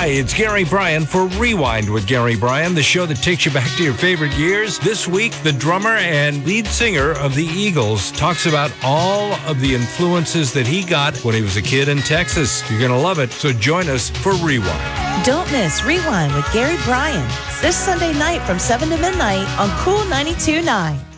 Hi, it's Gary Bryan for Rewind with Gary Bryan, the show that takes you back to your favorite years. This week, the drummer and lead singer of the Eagles talks about all of the influences that he got when he was a kid in Texas. You're going to love it, so join us for Rewind. Don't miss Rewind with Gary Bryan this Sunday night from 7 to midnight on Cool 92.9.